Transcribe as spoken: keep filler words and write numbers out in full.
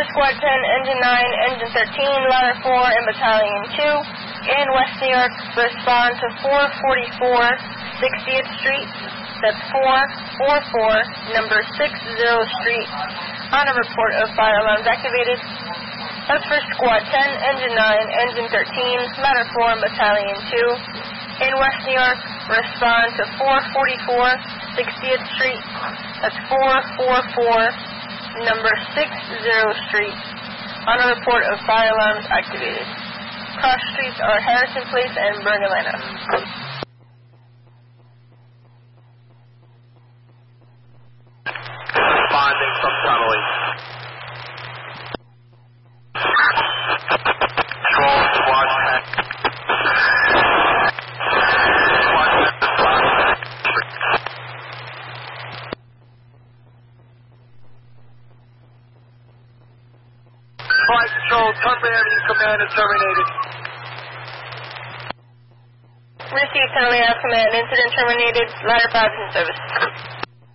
Squad ten, Engine nine, Engine thirteen, Ladder four, and Battalion two in West New York, respond to four forty-four sixtieth Street. That's four forty-four, number sixty Street, on a report of fire alarms activated. That's for Squad ten, Engine nine, Engine thirteen, Ladder four, and Battalion two in West New York, respond to four forty-four sixtieth Street. That's four forty-four, number sixty Street, on a report of fire alarms activated. Cross streets are Harrison Place and Bergalana. Responding from Donnelly. Control, squad ten. Squad ten, respond. Flight control, Tunbury Avenue Command is terminated. Received Tunbury Avenue Command, incident terminated, Ladder five is in service.